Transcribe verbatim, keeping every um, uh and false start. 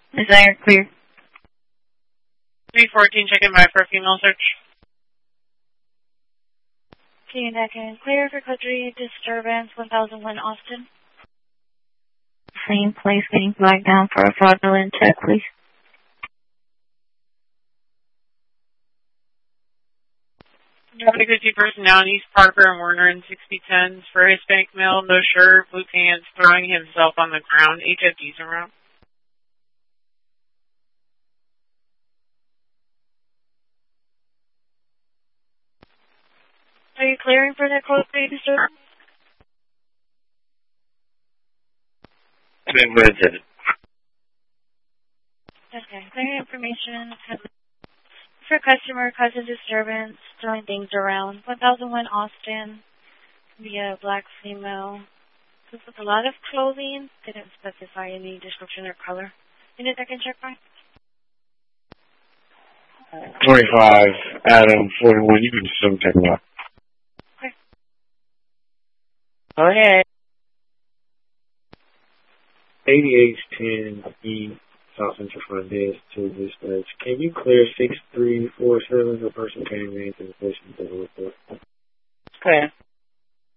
Desire clear. three fourteen, checking by for a female search. Key back in clear for code three, disturbance one thousand one Austin. Same place, getting flagged down for a fraudulent check, please. Traffic fifty person down East Parker and Werner in sixty tens for Hispanic male, no shirt, blue pants, throwing himself on the ground. H F Ds around. Are you clearing for that code three disturbance? Okay, clear information. For customer causing disturbance, throwing things around. one thousand one Austin, via black female. This is a lot of clothing. Didn't specify any description or color. Unit I can check by. twenty-five, Adam, forty-one. You can just double check me out. Okay. Okay. eighty-eight ten E. South Central Front Desk to dispatch. Can you clear six three four seven? The person came in to the station to the report. Clear.